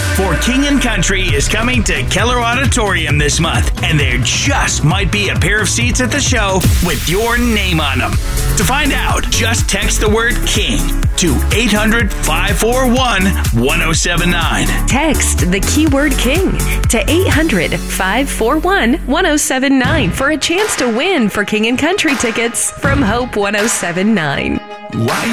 For King and Country is coming to Keller Auditorium this month, and there just might be a pair of seats at the show with your name on them. To find out, just text the word KING to 800-541-1079. Text the keyword KING to 800-541-1079 for a chance to win for King and Country tickets from Hope 1079. Why